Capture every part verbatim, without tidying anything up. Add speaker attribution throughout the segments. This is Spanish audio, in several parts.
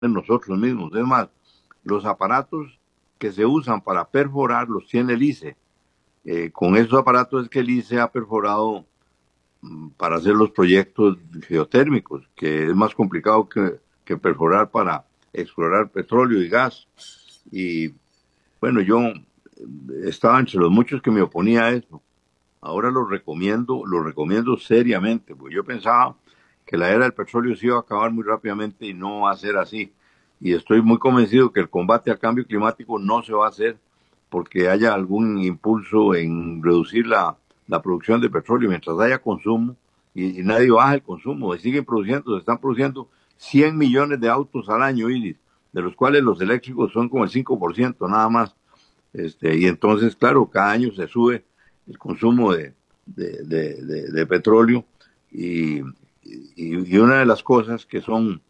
Speaker 1: nosotros mismos. Es más, los aparatos que se usan para perforar los tiene el I C E. Eh, con esos aparatos es que el I C E ha perforado mm, para hacer los proyectos geotérmicos, que es más complicado que, que perforar para explorar petróleo y gas. Y bueno, yo estaba entre los muchos que me oponía a eso. Ahora lo recomiendo, lo recomiendo seriamente, porque yo pensaba que la era del petróleo se iba a acabar muy rápidamente y no va a ser así. Y estoy muy convencido que el combate al cambio climático no se va a hacer porque haya algún impulso en reducir la, la producción de petróleo mientras haya consumo y, y nadie baja el consumo. Y siguen produciendo, se están produciendo cien millones de autos al año, Iris, de los cuales los eléctricos son como el cinco por ciento nada más. Este, y entonces, claro, cada año se sube el consumo de, de, de, de, de petróleo y, y, y una de las cosas que son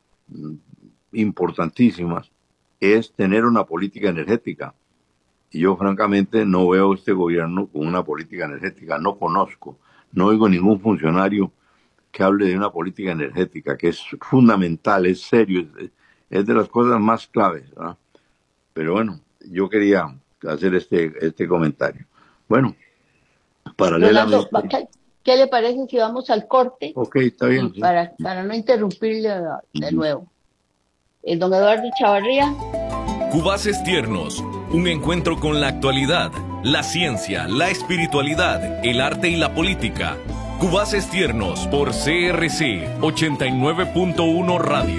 Speaker 1: importantísimas es tener una política energética. Y yo francamente no veo este gobierno con una política energética, no conozco, no oigo ningún funcionario que hable de una política energética, que es fundamental, es serio, es, es de las cosas más claves, ¿verdad? Pero bueno, yo quería hacer este, este comentario. Bueno,
Speaker 2: Rolando,
Speaker 1: paralelamente.
Speaker 2: ¿qué, qué le parece si vamos al corte?
Speaker 1: Ok, está
Speaker 2: Y
Speaker 1: bien, sí.
Speaker 2: para, para no interrumpirle uh, de
Speaker 1: Ujú.
Speaker 2: nuevo. Eh, don Eduardo Chavarría.
Speaker 3: Cubaces Tiernos, un encuentro con la actualidad, la ciencia, la espiritualidad, el arte y la política. Cubaces Tiernos por C R C ochenta y nueve punto uno Radio.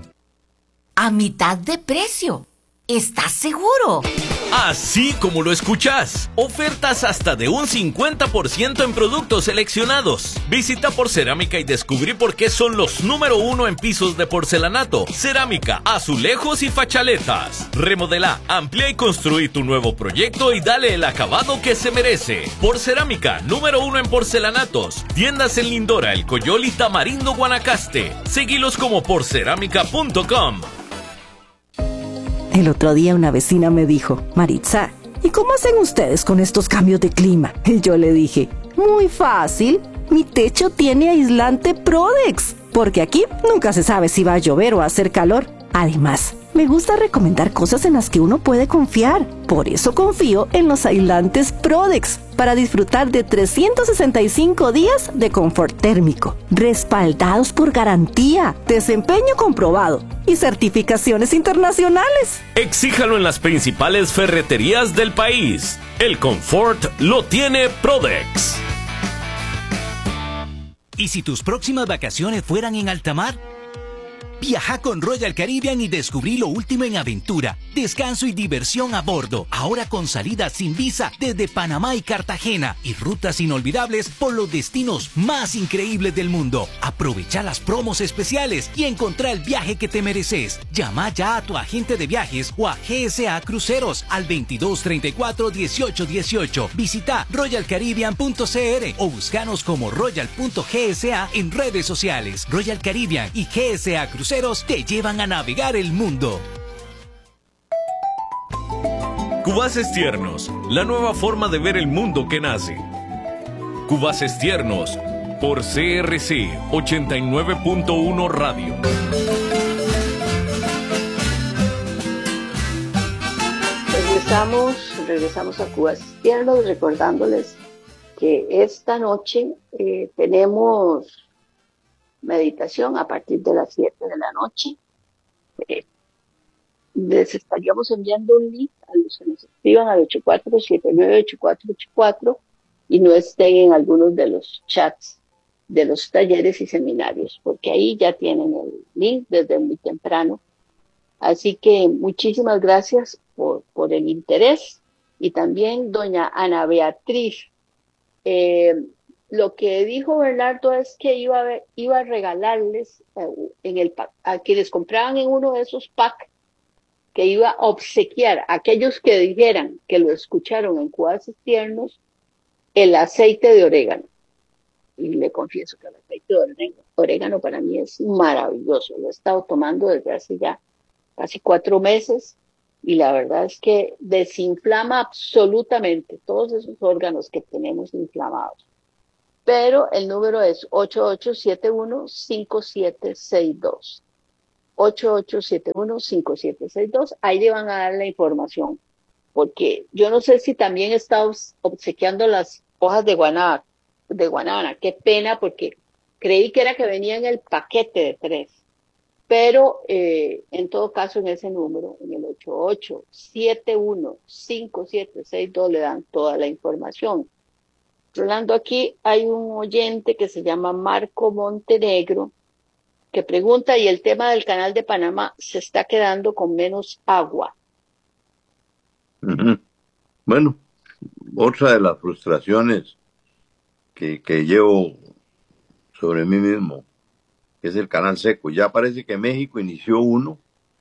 Speaker 4: A mitad de precio. ¿Estás seguro?
Speaker 3: Así como lo escuchás. Ofertas hasta de un cincuenta por ciento en productos seleccionados. Visita Porcerámica y descubrí por qué son los número uno en pisos de porcelanato, cerámica, azulejos y fachaletas. Remodela, amplía y construí tu nuevo proyecto y dale el acabado que se merece. Porcerámica, número uno en porcelanatos. Tiendas en Lindora, El Coyol y Tamarindo, Guanacaste. Seguilos como porcerámica punto com.
Speaker 5: El otro día una vecina me dijo, Maritza, ¿y cómo hacen ustedes con estos cambios de clima? Y yo le dije, muy fácil, mi techo tiene aislante Prodex, porque aquí nunca se sabe si va a llover o a hacer calor. Además, me gusta recomendar cosas en las que uno puede confiar. Por eso confío en los aislantes Prodex, para disfrutar de trescientos sesenta y cinco días de confort térmico, respaldados por garantía, desempeño comprobado y certificaciones internacionales.
Speaker 3: Exíjalo en las principales ferreterías del país. El confort lo tiene Prodex.
Speaker 6: ¿Y si tus próximas vacaciones fueran en alta mar? Viaja con Royal Caribbean y descubrí lo último en aventura, descanso y diversión a bordo. Ahora con salidas sin visa desde Panamá y Cartagena y rutas inolvidables por los destinos más increíbles del mundo. Aprovecha las promos especiales y encontrá el viaje que te mereces. Llama ya a tu agente de viajes o a G S A Cruceros al veintidós treinta y cuatro dieciocho dieciocho. Visita royal caribbean punto c r o búscanos como royal punto g s a en redes sociales. Royal Caribbean y G S A Cruceros te llevan a navegar el mundo.
Speaker 3: Cubaces Tiernos, la nueva forma de ver el mundo que nace. Cubaces Tiernos por C R C ochenta y nueve punto uno Radio.
Speaker 2: Regresamos, regresamos a Cubaces Tiernos, recordándoles que esta noche eh, tenemos meditación a partir de las siete de la noche. Eh, les estaríamos enviando un link a los que nos escriban al ocho cuatro siete nueve ocho cuatro ocho cuatro y no estén en algunos de los chats de los talleres y seminarios, porque ahí ya tienen el link desde muy temprano. Así que muchísimas gracias por, por el interés. Y también doña Ana Beatriz, eh, lo que dijo Bernardo es que iba a, ver, iba a regalarles eh, en el pack, a quienes compraban en uno de esos packs, que iba a obsequiar a aquellos que dijeran que lo escucharon en Cubaces Tiernos, el aceite de orégano. Y le confieso que el aceite de orégano, orégano para mí es maravilloso. Lo he estado tomando desde hace ya casi cuatro meses y la verdad es que desinflama absolutamente todos esos órganos que tenemos inflamados. Pero el número es ocho ocho siete uno cinco siete seis dos. ocho ocho siete uno, cinco siete seis dos. Ahí le van a dar la información. Porque yo no sé si también está obs- obsequiando las hojas de guanábana, de guanábana. Qué pena, porque creí que era que venía en el paquete de tres. Pero eh, en todo caso, en ese número, en el ocho ocho siete uno, cinco siete seis dos, le dan toda la información. Rolando, aquí hay un oyente que se llama Marco Montenegro, que pregunta, y el tema del canal de Panamá se está quedando con menos agua.
Speaker 1: Ujú. Bueno, otra de las frustraciones que, que llevo sobre mí mismo es el canal seco. Ya parece que México inició uno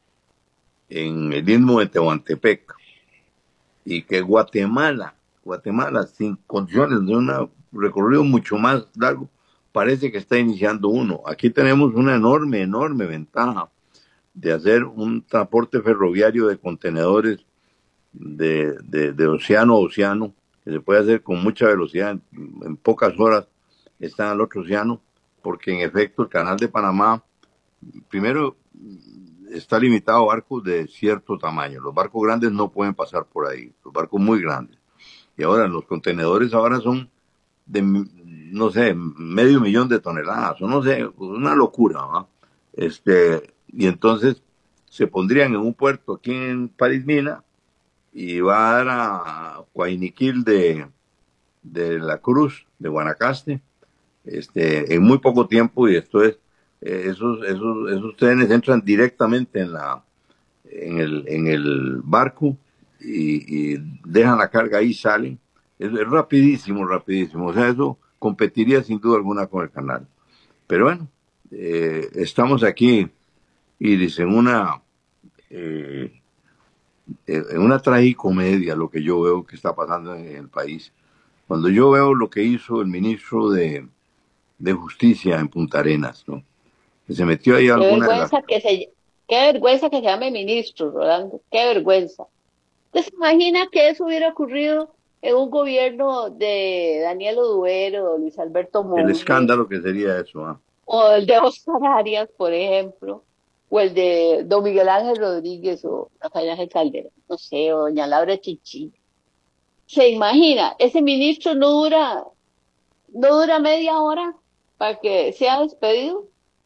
Speaker 1: en el istmo de Tehuantepec y que Guatemala, Guatemala sin condiciones de un recorrido mucho más largo, parece que está iniciando uno. Aquí tenemos una enorme, enorme ventaja de hacer un transporte ferroviario de contenedores de, de, de océano a océano, que se puede hacer con mucha velocidad, en, en pocas horas están al otro océano, porque en efecto el canal de Panamá, primero, está limitado a barcos de cierto tamaño. Los barcos grandes no pueden pasar por ahí, los barcos muy grandes. Y ahora los contenedores ahora son de, no sé, medio millón de toneladas, o no sé, una locura, ¿no? Este, y entonces se pondrían en un puerto aquí en París Mina y va a dar a Guayniquil de, de la Cruz, de Guanacaste, este, en muy poco tiempo, y esto es, eh, esos, esos, esos trenes entran directamente en la, en el, en el barco y, y dejan la carga ahí y salen. Es, es rapidísimo, rapidísimo. O sea, eso competiría sin duda alguna con el canal. Pero bueno, eh, estamos aquí, Iris, en una, eh, en una tragicomedia, lo que yo veo que está pasando en el país. Cuando yo veo lo que hizo el ministro de, de Justicia en Punta Arenas, ¿no? Que se metió ahí a
Speaker 2: Qué
Speaker 1: alguna de las...
Speaker 2: vergüenza que se, qué vergüenza que se llame ministro, Rolando. Qué vergüenza. ¿Usted se imagina que eso hubiera ocurrido en un gobierno de Daniel Oduero, Luis Alberto
Speaker 1: El
Speaker 2: Monge,
Speaker 1: escándalo que sería eso, ¿ah?
Speaker 2: o el de Oscar Arias, por ejemplo, o el de don Miguel Ángel Rodríguez, o Rafael Ángel Caldera, no sé, o doña Laura Chichi? ¿Se imagina? Ese ministro no dura, no dura media hora para que sea despedido.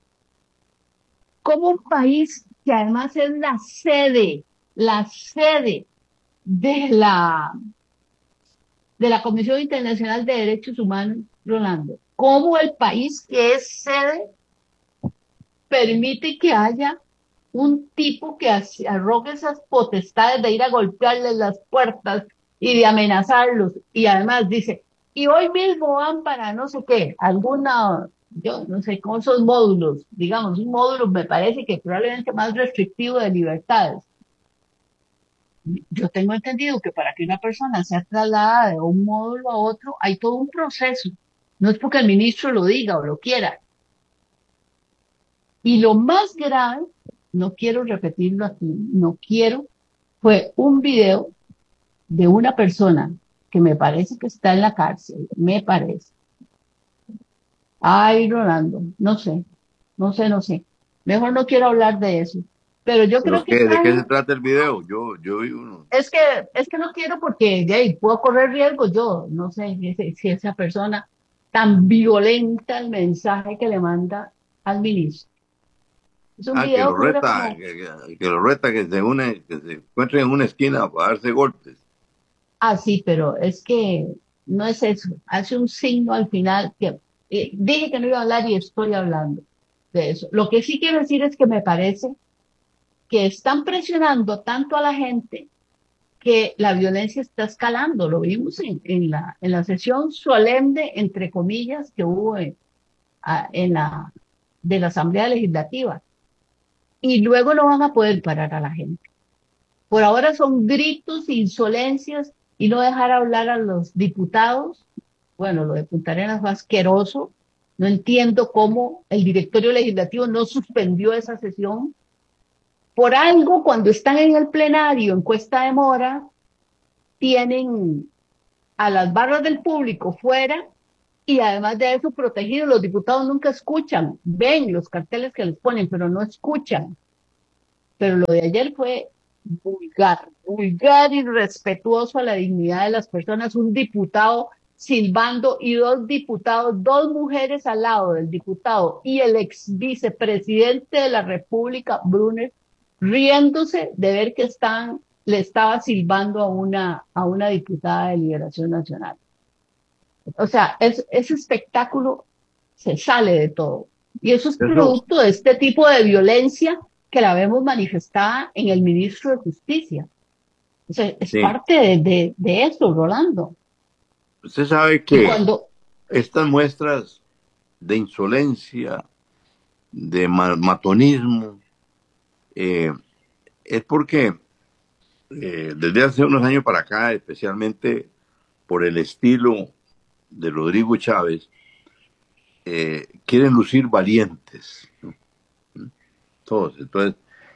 Speaker 2: Como un país que además es la sede, la sede de la, de la Comisión Internacional de Derechos Humanos, Rolando, cómo el país que es sede permite que haya un tipo que arrogue esas potestades de ir a golpearles las puertas y de amenazarlos, y además dice, y hoy mismo van para no sé qué, alguna, yo no sé, con esos módulos, digamos, un módulo me parece que probablemente más restrictivo de libertades. Yo tengo entendido que para que una persona sea trasladada de un módulo a otro hay todo un proceso. No es porque el ministro lo diga o lo quiera. Y lo más grave, no quiero repetirlo aquí, no quiero, fue un video de una persona que me parece que está en la cárcel, me parece. Ay, Rolando, no sé, no sé, no sé. Mejor no quiero hablar de eso. Pero yo
Speaker 1: ¿Pero
Speaker 2: creo que
Speaker 1: qué? ¿De qué se
Speaker 2: están.
Speaker 1: trata el video? Yo, yo vi uno.
Speaker 2: Es que, es que no quiero porque de ahí puedo correr riesgo yo, no sé si, si esa persona tan violenta el mensaje que le manda al ministro. Es un
Speaker 1: Ah, que
Speaker 2: video
Speaker 1: lo
Speaker 2: que dura
Speaker 1: reta,
Speaker 2: como,
Speaker 1: que, que- que lo reta que se une, que se encuentren en una esquina para darse golpes.
Speaker 2: ah, sí, pero es que no es eso. Hace un signo al final que eh, dije que no iba a hablar y estoy hablando de eso. Lo que sí quiero decir es que me parece que están presionando tanto a la gente que la violencia está escalando. Lo vimos en, en la, en la sesión solemne, entre comillas, que hubo en, a- en la, de la Asamblea Legislativa. Y luego no van a poder parar a la gente. Por ahora son gritos, insolencias y no dejar hablar a los diputados. Bueno, lo de Punta Arenas fue asqueroso. No entiendo cómo el directorio legislativo no suspendió esa sesión. Por algo, cuando están en el plenario, en Cuesta de Mora, tienen a las barras del público fuera y además de eso protegidos. Los diputados nunca escuchan, ven los carteles que les ponen, pero no escuchan. pero lo de ayer fue vulgar, vulgar y respetuoso a la dignidad de las personas. Un diputado silbando y dos diputados, dos mujeres al lado del diputado y el ex vicepresidente de la República, Brunner, riéndose de ver que están, le estaba silbando a una, a una diputada de Liberación Nacional. O sea, es, ese espectáculo se sale de todo. Y eso es
Speaker 1: Eso,
Speaker 2: producto de este tipo de violencia que la vemos manifestada en el ministro de Justicia. O sea, es
Speaker 1: sí.
Speaker 2: parte de, de, de eso, Rolando.
Speaker 1: Usted sabe
Speaker 2: Y
Speaker 1: que
Speaker 2: cuando,
Speaker 1: estas muestras de insolencia, de ma- matonismo, eh, es porque eh, desde hace unos años para acá, especialmente por el estilo de Rodrigo Chávez, eh, quieren lucir valientes, ¿no? Todos, entonces,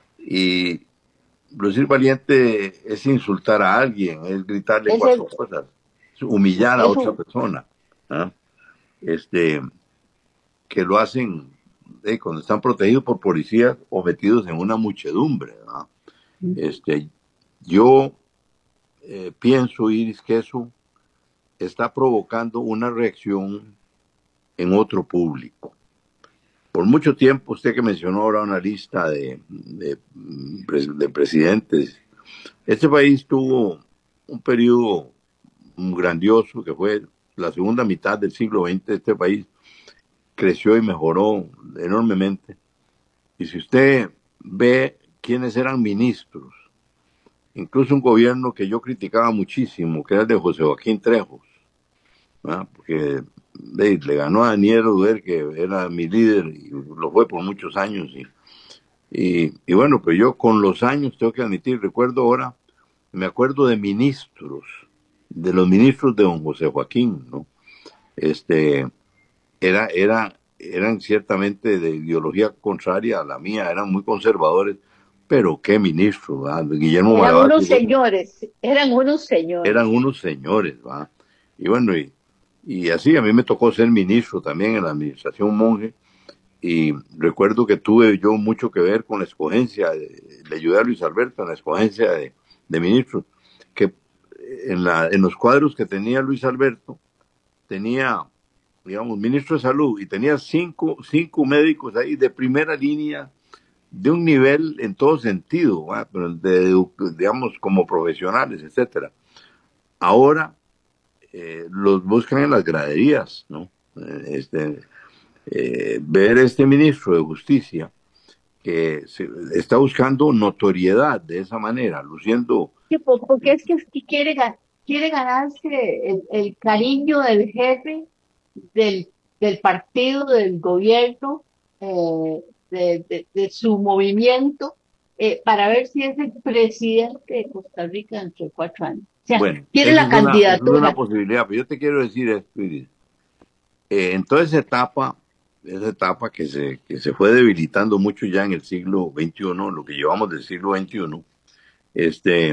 Speaker 1: y lucir valiente es insultar a alguien, es gritarle
Speaker 2: es,
Speaker 1: cuatro
Speaker 2: el-
Speaker 1: cosas, es humillar a
Speaker 2: es
Speaker 1: otra
Speaker 2: un,
Speaker 1: persona, ¿ah? Este, que lo hacen eh, cuando están protegidos por policías o metidos en una muchedumbre, ¿verdad? Este, yo eh, pienso, Iris, que eso está provocando una reacción en otro público. Por mucho tiempo, usted que mencionó ahora una lista de, de, de presidentes, este país tuvo un periodo grandioso que fue la segunda mitad del siglo veinte. Este país creció y mejoró enormemente. Y si usted ve quiénes eran ministros, incluso un gobierno que yo criticaba muchísimo, que era el de José Joaquín Trejos, ¿verdad? Porque de, le ganó a Daniel Oduber, que era mi líder, y lo fue por muchos años. Y, y, y bueno, pues yo con los años, tengo que admitir, recuerdo ahora, me acuerdo de ministros, de los ministros de don José Joaquín, ¿no? Este, era, era, eran ciertamente de ideología contraria a la mía, eran muy conservadores, pero qué ministro, ¿verdad? Guillermo
Speaker 2: eran
Speaker 1: Malabate,
Speaker 2: unos señores, eran unos
Speaker 1: eran
Speaker 2: señores.
Speaker 1: unos señores, ¿va? Y bueno, y, y así a mí me tocó ser ministro también en la administración Monge, y recuerdo que tuve yo mucho que ver con la escogencia, de, le ayudé a Luis Alberto en la escogencia de, de ministros, que en, la, en los cuadros que tenía Luis Alberto, tenía, digamos, ministro de salud, y tenía cinco, cinco médicos ahí de primera línea, de un nivel en todo sentido, ¿va? Pero de, digamos, como profesionales, etcétera. Ahora eh, los buscan en las graderías, ¿no? Eh, Este, eh, ver este ministro de Justicia que se, está buscando notoriedad de esa manera, luciendo.
Speaker 2: Sí, po- porque es que, es que quiere, ga- quiere ganarse el, el cariño del jefe del, del partido, del gobierno, eh, de, de- de su movimiento, eh, para ver si es el presidente de Costa Rica dentro de cuatro años. O sea,
Speaker 1: Bueno,
Speaker 2: quiere
Speaker 1: eso
Speaker 2: la
Speaker 1: es una, eso es una
Speaker 2: candidatura.
Speaker 1: posibilidad, pero yo te quiero decir esto, Iris. Eh, en toda esa etapa, esa etapa que se, que se fue debilitando mucho ya en el siglo veintiuno, lo que llevamos del siglo veintiuno, este,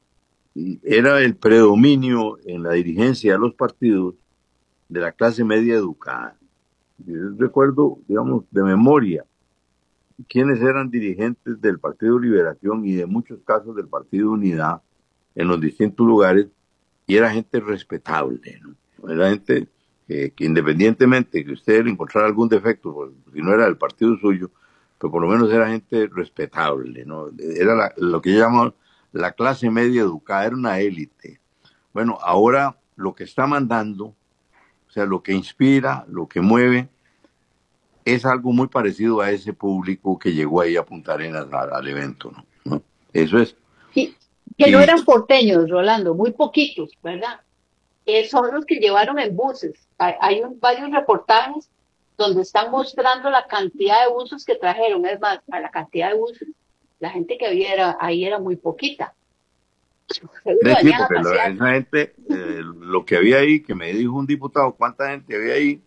Speaker 1: era el predominio en la dirigencia de los partidos de la clase media educada. Yo recuerdo, digamos, de memoria, quiénes eran dirigentes del Partido Liberación y de muchos casos del Partido Unidad en los distintos lugares, y era gente respetable, ¿no? Era gente que, que independientemente que usted le encontrara algún defecto, pues, si no era del partido suyo, pero por lo menos era gente respetable, ¿no? Era la, lo que yo llamo la clase media educada, era una élite. Bueno, ahora lo que está mandando, o sea, lo que inspira, lo que mueve, es algo muy parecido a ese público que llegó ahí a Punta Arenas al, al evento, ¿no? ¿no? Eso es.
Speaker 2: Y, que no
Speaker 1: Y
Speaker 2: eran porteños, Rolando, muy poquitos, ¿verdad? Eh, son los que llevaron en buses. Hay, hay un- varios reportajes donde están mostrando la cantidad de buses que trajeron. Es más, a la cantidad de buses, la gente que había era- ahí era muy poquita. Seguro
Speaker 1: de sí,
Speaker 2: venían a
Speaker 1: porque lo-
Speaker 2: pasear.
Speaker 1: esa gente, eh, lo que había ahí, que me dijo un diputado, cuánta gente había ahí,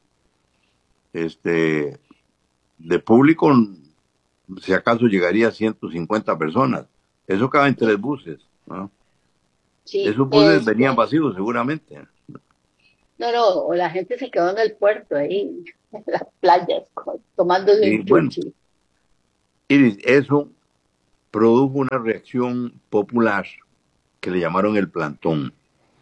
Speaker 1: este, de público, si acaso llegaría a ciento cincuenta personas. Eso cabe en tres buses, ¿no?
Speaker 2: Sí,
Speaker 1: Esos buses venían
Speaker 2: este,
Speaker 1: vacíos seguramente.
Speaker 2: no, no, o la gente se quedó en el puerto ahí, en las playas, co- tomándose
Speaker 1: Y
Speaker 2: un
Speaker 1: bueno,
Speaker 2: chuchi.
Speaker 1: Iris, eso produjo una reacción popular que le llamaron el plantón,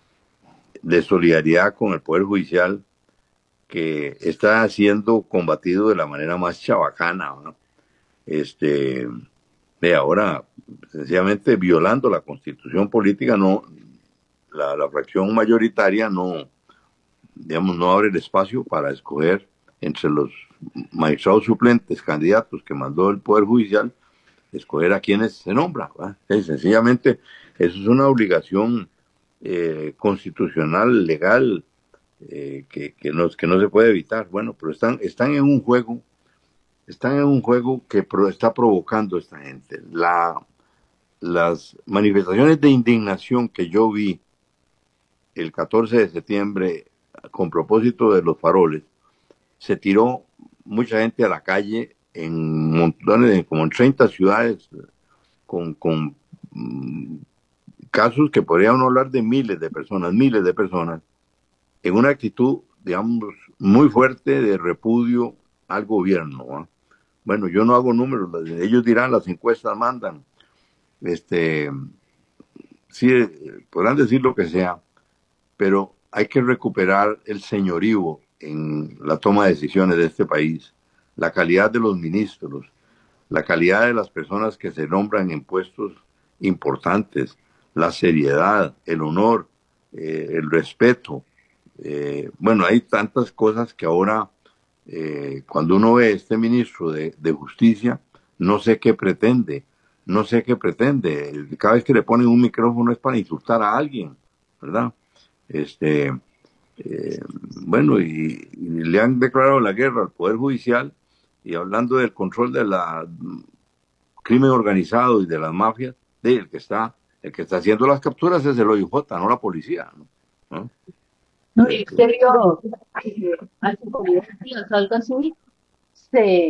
Speaker 1: de solidaridad con el Poder Judicial, que está siendo combatido de la manera más chabacana, ¿no? Este, de ahora, sencillamente violando la Constitución política, no, la, la fracción mayoritaria no, digamos, no abre el espacio para escoger entre los magistrados suplentes, candidatos que mandó el Poder Judicial, escoger a quienes se nombra, ¿verdad? Es, sencillamente, eso es una obligación eh, constitucional, legal, eh, que, que, no, que no se puede evitar. Bueno, pero están, están en un juego, están en un juego que pro, está provocando a esta gente. La, las manifestaciones de indignación que yo vi el catorce de septiembre con propósito de los faroles, se tiró mucha gente a la calle en montones, como en treinta ciudades, con, con mm, casos que podríamos hablar de miles de personas, miles de personas, en una actitud, digamos, muy fuerte de repudio al gobierno, ¿eh? Bueno, yo no hago números, ellos dirán, las encuestas mandan, este, sí, podrán decir lo que sea, pero hay que recuperar el señorío en la toma de decisiones de este país, la calidad de los ministros, la calidad de las personas que se nombran en puestos importantes, la seriedad, el honor, eh, el respeto. Eh, bueno, hay tantas cosas que ahora, eh, cuando uno ve a este ministro de, de Justicia, no sé qué pretende, no sé qué pretende. Cada vez que le ponen un micrófono es para insultar a alguien, ¿verdad? Este, eh, bueno, y, y le han declarado la guerra al Poder Judicial, y hablando del control del crimen organizado y de las mafias, de el que está, el que está haciendo las capturas es el O I J, no la policía, ¿no? ¿No?
Speaker 2: No, y usted vio eh, hace como diez días, algo así, se,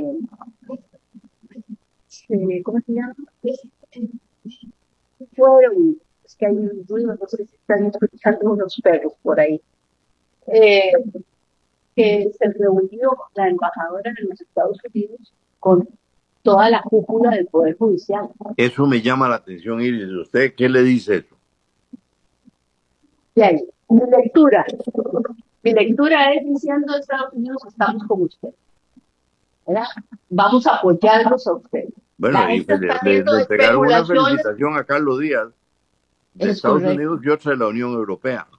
Speaker 2: se, ¿cómo se llama? Fueron, es que hay un ruido, no sé si están escuchando unos perros por ahí, eh, que se reunió la embajadora de los Estados Unidos con toda la cúpula del Poder Judicial.
Speaker 1: Eso me llama la atención, Iris. ¿Usted qué le dice eso?
Speaker 2: Y ahí, mi lectura, mi lectura es diciendo a Estados Unidos, estamos con usted, ¿verdad? Vamos a apoyarlos a ustedes.
Speaker 1: Bueno, y le, le, le entregaron una felicitación a Carlos Díaz de Estados correcto. Unidos y otra de la Unión Europea.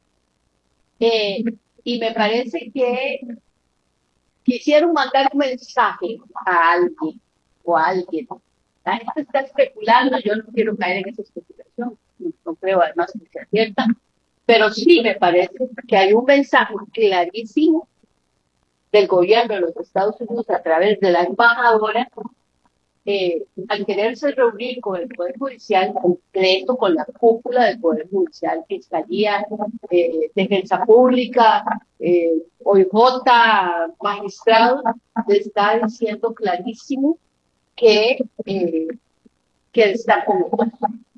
Speaker 2: Eh, y me parece que quisieron mandar un mensaje a alguien o a alguien. La gente está especulando, yo no quiero caer en esa especulación, no, no creo además que sea cierta, pero sí me parece que hay un mensaje clarísimo del gobierno de los Estados Unidos a través de la embajadora, eh, al quererse reunir con el Poder Judicial completo, con la cúpula del Poder Judicial, Fiscalía, eh, Defensa Pública, eh, O I J, magistrados, le está diciendo clarísimo que, eh, que están con ellos.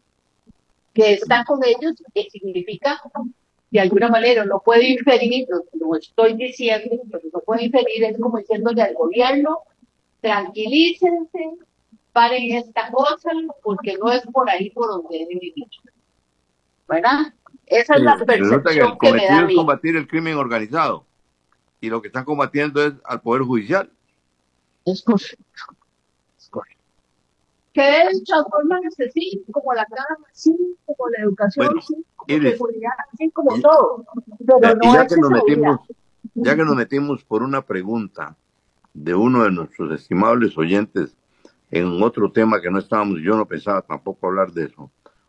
Speaker 2: Que están con ellos, que significa, de alguna manera, no puede inferir, lo, lo estoy diciendo, pero no puede inferir, es como diciéndole al gobierno, tranquilícense, paren esta cosa, porque no es por ahí por donde deben vivir. ¿Verdad? Esa sí, es la percepción que,
Speaker 1: que
Speaker 2: me da a mí.
Speaker 1: Es combatir el crimen organizado, y lo que están combatiendo es al Poder Judicial.
Speaker 2: Es correcto. Es correcto. Que deben transformarse, sí, como la cama, sí, como la educación, bueno, sí, como la seguridad, sí, como y, todo. Pero
Speaker 1: ya,
Speaker 2: no
Speaker 1: ya
Speaker 2: es
Speaker 1: que nos metimos, ya que nos metimos por una pregunta de uno de nuestros estimables oyentes en otro tema que no estábamos, yo no pensaba tampoco hablar de eso,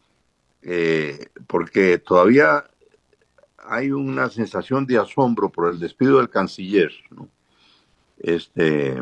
Speaker 1: eh, porque todavía hay una sensación de asombro por el despido del canciller, ¿no? Este,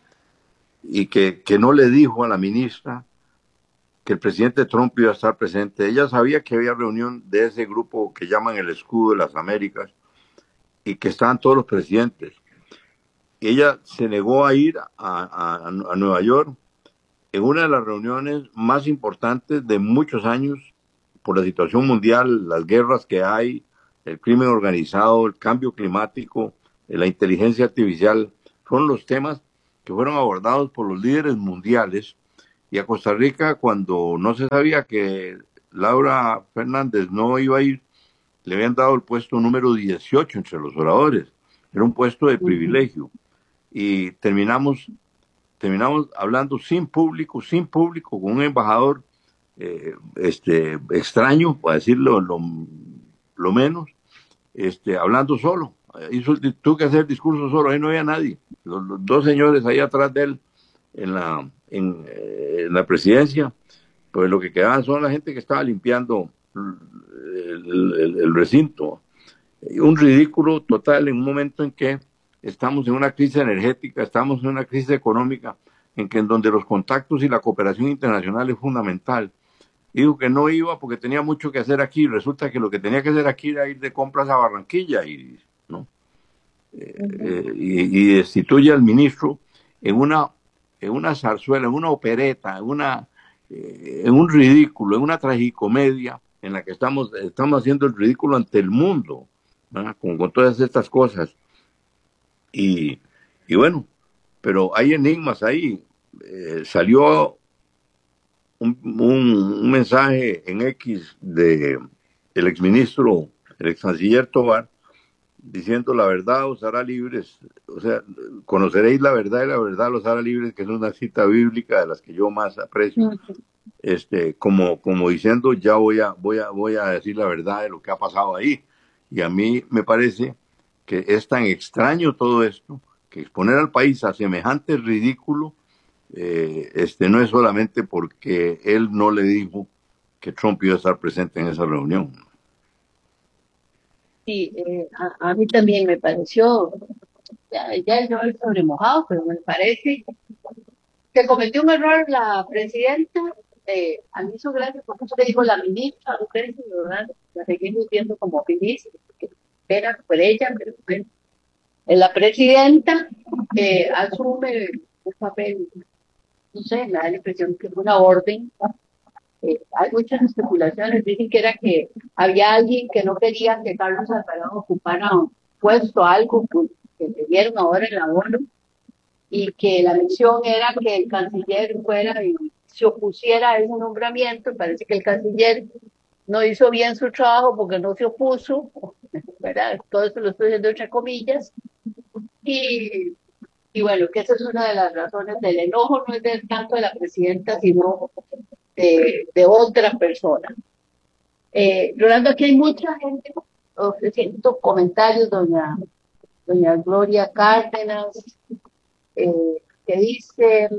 Speaker 1: y que, que no le dijo a la ministra que el presidente Trump iba a estar presente. Ella sabía que había reunión de ese grupo que llaman el Escudo de las Américas y que estaban todos los presidentes. Ella se negó a ir a, a, a Nueva York en una de las reuniones más importantes de muchos años por la situación mundial, las guerras que hay, el crimen organizado, el cambio climático, la inteligencia artificial, fueron los temas que fueron abordados por los líderes mundiales Y a Costa Rica, cuando no se sabía que Laura Fernández no iba a ir, le habían dado el puesto número dieciocho entre los oradores. Era un puesto de privilegio. Y terminamos, terminamos hablando sin público, sin público, con un embajador eh, este, extraño, para decirlo lo, lo menos, este, hablando solo. Hizo, tuvo que hacer discurso solo, ahí no había nadie. Los, los dos señores ahí atrás de él, en la, en, eh, en la presidencia, pues lo que quedaban son la gente que estaba limpiando el, el, el recinto. Un ridículo total en un momento en que estamos en una crisis energética, estamos en una crisis económica, en que en donde los contactos y la cooperación internacional es fundamental. Dijo que no iba porque tenía mucho que hacer aquí. Resulta que lo que tenía que hacer aquí era ir de compras a Barranquilla y, ¿no? eh, eh, y, y destituye al ministro en una, en una zarzuela, en una opereta, en, una, eh, en un ridículo, en una tragicomedia en la que estamos, estamos haciendo el ridículo ante el mundo, ¿verdad? Con, con todas estas cosas. Y, y bueno, pero hay enigmas ahí. Eh, salió un, un, un mensaje en X de el exministro, el ex canciller Tovar, diciendo la verdad os hará libres, o sea, conoceréis la verdad y la verdad los hará libres, que es una cita bíblica de las que yo más aprecio, este, como, como diciendo ya voy a, voy a, voy a decir la verdad de lo que ha pasado ahí. Y a mí me parece que es tan extraño todo esto, que exponer al país a semejante ridículo, eh, este, no es solamente porque él no le dijo que Trump iba a estar presente en esa reunión.
Speaker 2: Sí, eh, a, a mí también me pareció, ya, ya yo el sobre mojado, pero me parece que cometió un error la presidenta. Eh, a mí hizo gracia porque usted dijo la ministra, ustedes, ¿verdad? La seguimos viendo como ministra, que era por ella, pero bueno. La presidenta eh, asume un papel, no sé, me da la impresión que es una orden. Eh, hay muchas especulaciones, dicen que era que había alguien que no quería que Carlos Alvarado ocupara un puesto, algo que le dieron ahora en la ONU, y que la misión era que el canciller fuera y se opusiera a ese nombramiento. Parece que el canciller no hizo bien su trabajo porque no se opuso, ¿verdad? Todo esto lo estoy diciendo entre comillas. Y, y bueno, que esa es una de las razones del enojo, no es del tanto de la presidenta, sino de, de otra persona. Eh, Rolando, aquí hay mucha gente ofreciendo comentarios, doña, doña Gloria Cárdenas, eh, que dice,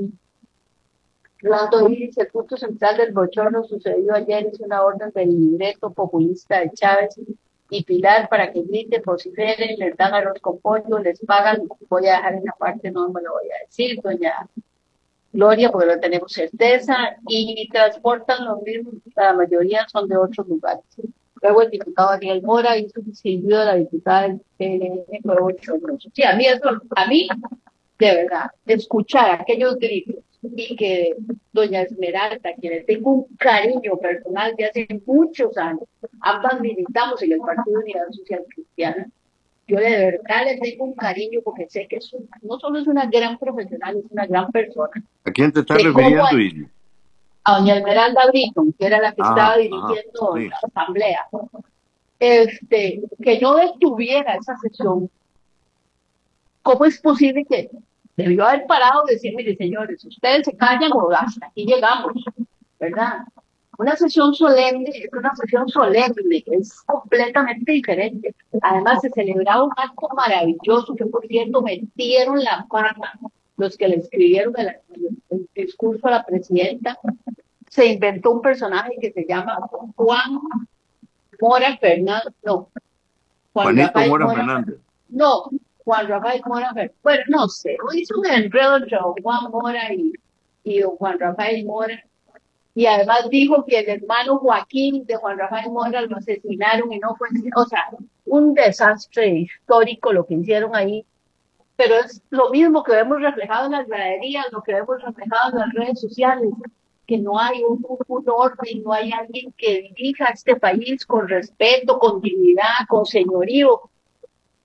Speaker 2: Rolando dice, el punto central del bochorno sucedió ayer, es una orden del libreto populista de Chávez y Pilar para que griten, vociferen, les dan arroz con pollo, les pagan, voy a dejar en la parte, no me lo voy a decir, doña Gloria, porque no tenemos certeza, y transportan los mismos, la mayoría son de otros lugares. Luego el diputado Daniel Mora hizo un silbido de la diputada del P L N, fue bochornoso. Sí, a mí eso, a mí, de verdad, escuchar aquellos gritos y que doña Esmeralda, quien le tengo un cariño personal de hace muchos años, ambas militamos en el Partido de Unidad Social Cristiana, yo de verdad le tengo un cariño porque sé que es un, no solo es una gran profesional, es una gran persona.
Speaker 1: ¿A quién te estás refiriendo, Ili?
Speaker 2: A doña Esmeralda Britton, que era la que ah, estaba dirigiendo ah, sí. la asamblea, este, que no detuviera esa sesión. ¿Cómo es posible que debió haber parado y decir, mire señores, ustedes se callan o hasta aquí llegamos, ¿verdad? Una sesión solemne es una sesión solemne, es completamente diferente. Además se celebraba un acto maravilloso que, por cierto, metieron la pata los que le escribieron el, el discurso a la presidenta. Se inventó un personaje que se llama Juan Mora Fernández, no, Juan
Speaker 1: Juanito
Speaker 2: Rafael
Speaker 1: Mora,
Speaker 2: Mora
Speaker 1: Fernández.
Speaker 2: No, Juan Rafael Mora Fernández. Bueno, no sé, hizo un enredo entre Juan Mora y, y Juan Rafael Mora. Y además dijo que el hermano Joaquín de Juan Rafael Mora lo asesinaron y no fue, o sea, un desastre histórico lo que hicieron ahí. Pero es lo mismo que vemos reflejado en las graderías, lo que vemos reflejado en las redes sociales, que no hay un, un orden, no hay alguien que dirija este país con respeto, con dignidad, con señorío.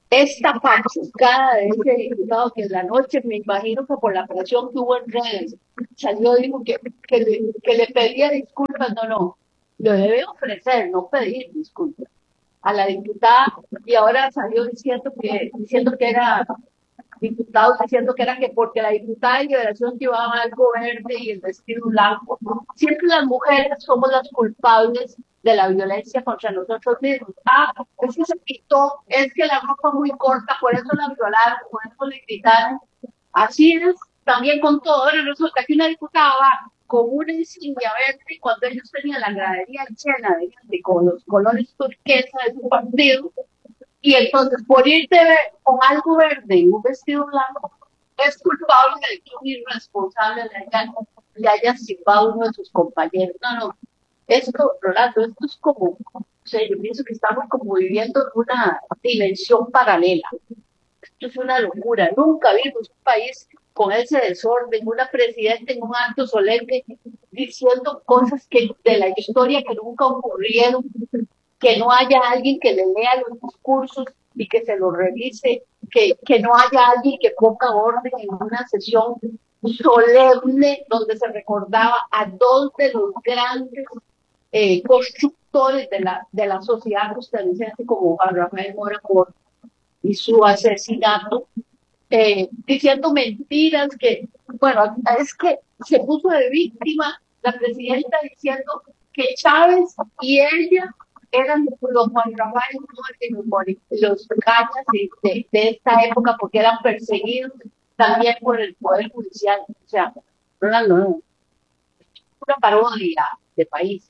Speaker 2: esta pachucada de ese diputado que en la noche, me imagino que por la presión que hubo en redes, salió y dijo que, que, le, que le pedía disculpas. No, no, lo debe ofrecer, no pedir disculpas a la diputada, y ahora salió diciendo que, diciendo que era diputado, diciendo que era que porque la diputada de Liberación llevaba algo verde y el vestido blanco. Siempre las mujeres somos las culpables de la violencia contra nosotros mismos. Ah, es que se quitó, es que la ropa muy corta, por eso la violaron, por eso le gritaron. Así es también con todo. Ahora resulta que una diputada va con una insignia verde y cuando ellos tenían la gradería llena de gente con los colores turquesa de su partido, y entonces por irte con algo verde y un vestido blanco, es culpable de que un irresponsable le haya, le haya silbado a uno de sus compañeros. No, no, esto, Rolando, esto es como, o sea, yo pienso que estamos como viviendo en una dimensión paralela. Esto es una locura. Nunca vimos un país con ese desorden, una presidenta en un acto solemne diciendo cosas que de la historia que nunca ocurrieron, que no haya alguien que le lea los discursos y que se los revise, que, que no haya alguien que ponga orden en una sesión solemne donde se recordaba a dos de los grandes eh, constructores de la, de la sociedad costarricense como Juan Rafael Mora Mora y su asesinato, eh, diciendo mentiras que, bueno, es que se puso de víctima la presidenta diciendo que Chávez y ella eran los Juan Rafael Mora y los cachas de, de esta época porque eran perseguidos también por el Poder Judicial. O sea, no, no, no. Una parodia de país.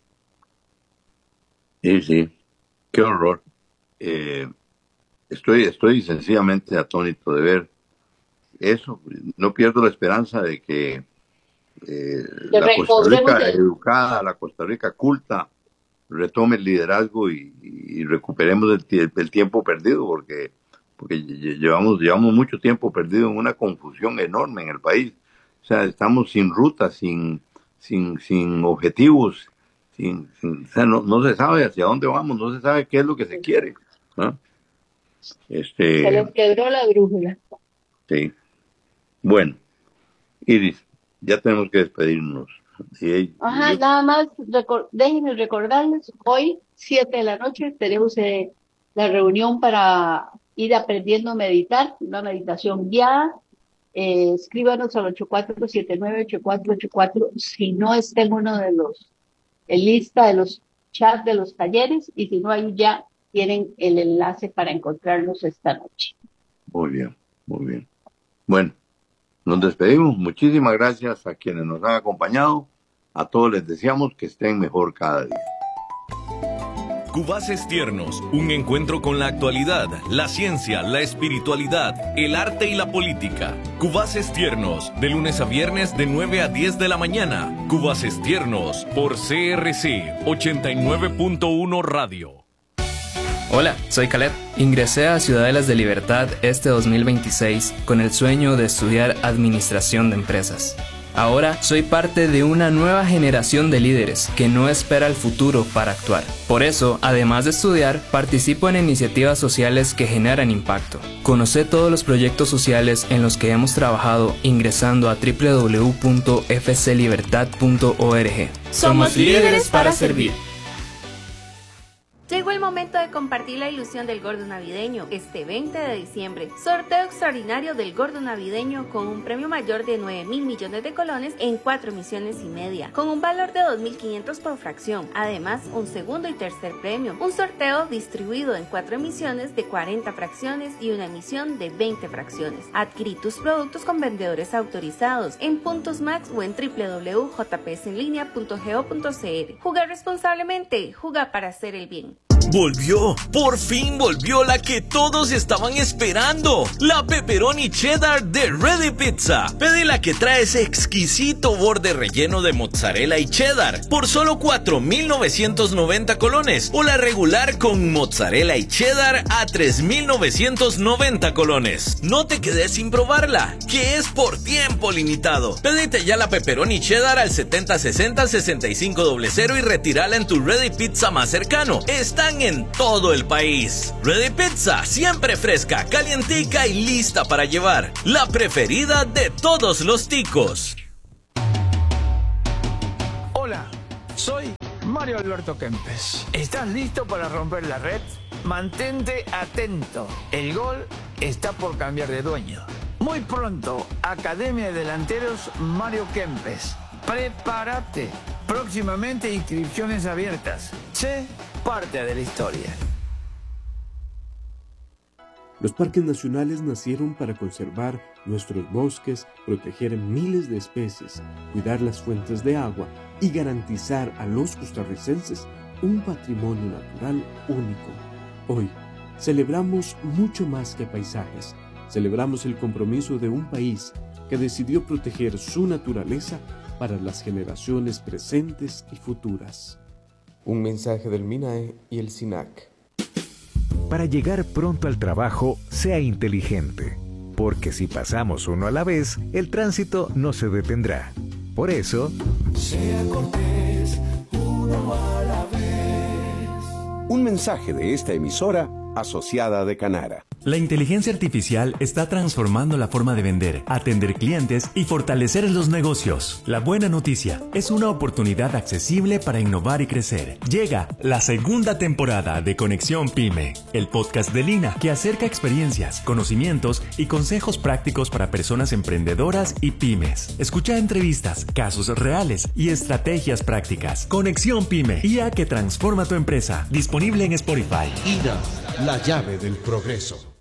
Speaker 1: Sí, sí, qué horror. Eh, estoy, estoy sencillamente atónito de ver eso. No pierdo la esperanza de que eh, la Costa Rica de... educada, la Costa Rica culta, retome el liderazgo y, y recuperemos el, el tiempo perdido, porque, porque llevamos, llevamos mucho tiempo perdido en una confusión enorme en el país. O sea, estamos sin ruta, sin, sin, sin objetivos, sin, sin, o sea, no, no se sabe hacia dónde vamos, no se sabe qué es lo que se quiere, ¿no? Este,
Speaker 2: se les quebró la brújula.
Speaker 1: Sí. Bueno, Iris, ya tenemos que despedirnos. Sí,
Speaker 2: Ajá, yo... nada más, recor déjenme recordarles, hoy, siete de la noche, tenemos eh, la reunión para ir aprendiendo a meditar, una meditación guiada. Eh, escríbanos al ocho cuatro siete nueve ocho cuatro ocho cuatro si no está en uno de los, en lista de los chats de los talleres, y si no, ahí ya tienen el enlace para encontrarnos esta noche.
Speaker 1: Muy bien, muy bien. Bueno, nos despedimos. Muchísimas gracias a quienes nos han acompañado. A todos les deseamos que estén mejor cada día.
Speaker 3: Cubaces Tiernos, un encuentro con la actualidad, la ciencia, la espiritualidad, el arte y la política. Cubaces Tiernos, de lunes a viernes de nueve a diez de la mañana. Cubaces Tiernos, por C R C ochenta y nueve punto uno Radio.
Speaker 7: Hola, soy Caleb. Ingresé a Ciudadelas de Libertad este dos mil veintiséis con el sueño de estudiar Administración de Empresas. Ahora soy parte de una nueva generación de líderes que no espera el futuro para actuar. Por eso, además de estudiar, participo en iniciativas sociales que generan impacto. Conoce todos los proyectos sociales en los que hemos trabajado ingresando a doble u doble u doble u punto f c libertad punto org.
Speaker 8: Somos líderes para servir.
Speaker 9: Llegó el momento de compartir la ilusión del Gordo Navideño este veinte de diciembre. Sorteo extraordinario del Gordo Navideño con un premio mayor de nueve mil millones de colones en cuatro emisiones y media, con un valor de dos mil quinientos por fracción. Además, un segundo y tercer premio. Un sorteo distribuido en cuatro emisiones de cuarenta fracciones y una emisión de veinte fracciones. Adquirí tus productos con vendedores autorizados en Puntos Max o en doble u doble u doble u punto j p s en línea punto go punto c r. Jugar responsablemente, jugar para hacer el bien.
Speaker 3: Volvió, por fin volvió la que todos estaban esperando, la pepperoni cheddar de Ready Pizza. Pide la que trae ese exquisito borde relleno de mozzarella y cheddar por solo cuatro mil novecientos noventa colones, o la regular con mozzarella y cheddar a tres mil novecientos noventa colones. No te quedes sin probarla, que es por tiempo limitado. Pedite ya la pepperoni cheddar al setenta sesenta sesenta y cinco cero cero y retírala en tu Ready Pizza más cercano. Están tienen en todo el país. Ready Pizza, siempre fresca, calientica y lista para llevar. La preferida de todos los ticos.
Speaker 10: Hola, soy Mario Alberto Kempes. ¿Estás listo para romper la red? Mantente atento. El gol está por cambiar de dueño. Muy pronto, Academia de Delanteros Mario Kempes. Prepárate. Próximamente inscripciones abiertas. Sé parte de la historia.
Speaker 11: Los parques nacionales nacieron para conservar nuestros bosques, proteger miles de especies, cuidar las fuentes de agua y garantizar a los costarricenses un patrimonio natural único. Hoy celebramos mucho más que paisajes. Celebramos el compromiso de un país que decidió proteger su naturaleza para las generaciones presentes y futuras.
Speaker 12: Un mensaje del MINAE y el SINAC.
Speaker 13: Para llegar pronto al trabajo, sea inteligente, porque si pasamos uno a la vez, el tránsito no se detendrá. Por eso,
Speaker 14: sea cortés, uno a la vez.
Speaker 15: Un mensaje de esta emisora asociada de Canara.
Speaker 16: La inteligencia artificial está transformando la forma de vender, atender clientes y fortalecer los negocios. La buena noticia es una oportunidad accesible para innovar y crecer. Llega la segunda temporada de Conexión Pyme, el podcast de Lina que acerca experiencias, conocimientos y consejos prácticos para personas emprendedoras y pymes. Escucha entrevistas, casos reales y estrategias prácticas. Conexión Pyme, I A que transforma tu empresa. Disponible en Spotify.
Speaker 17: I N A, la llave del progreso.